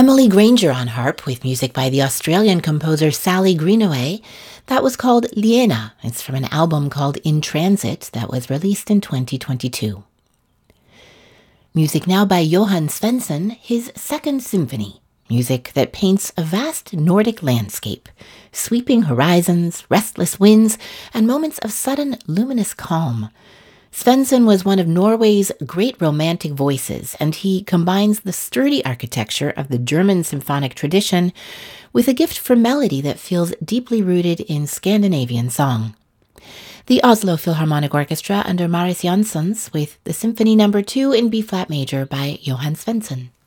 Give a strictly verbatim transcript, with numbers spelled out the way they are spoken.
Emily Granger on harp with music by the Australian composer Sally Greenaway. That was called Liena. It's from an album called In Transit that was released in twenty twenty-two. Music now by Johann Svensson, his second symphony. Music that paints a vast Nordic landscape, sweeping horizons, restless winds, and moments of sudden luminous calm. Svensson was one of Norway's great romantic voices, and he combines the sturdy architecture of the German symphonic tradition with a gift for melody that feels deeply rooted in Scandinavian song. The Oslo Philharmonic Orchestra under Marius Jansons with the Symphony Number two in B-flat major by Johann Svensson.